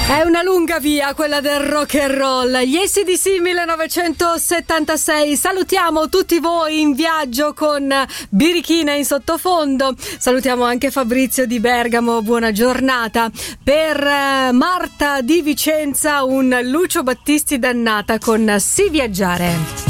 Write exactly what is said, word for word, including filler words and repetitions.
È una lunga via quella del rock and roll. Gli A C D C millenovecentosettantasei. Salutiamo tutti voi in viaggio con birichina in sottofondo. Salutiamo anche Fabrizio di Bergamo, buona giornata. Per Marta di Vicenza un Lucio Battisti dannata con Si viaggiare.